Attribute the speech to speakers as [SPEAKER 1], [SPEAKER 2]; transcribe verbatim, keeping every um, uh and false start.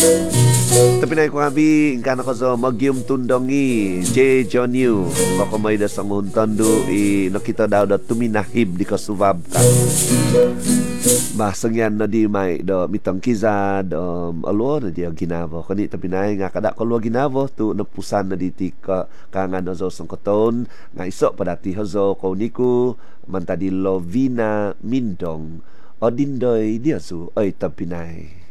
[SPEAKER 1] Tapi na ko abi kana ko so magium tundongi J Jonyu bako may da sa muntondo i nakita daw da tuminahib di kasubab ka. Basang yan na di may do mitang kiza do alo na di ginavo kani tapi na nga kada ko lo ginavo tu napusan na di ti ka kangan no so sangkoton nga iso padati hozo ko niku mantadi Lovina Mindong Odindoy dia su oi tapi nai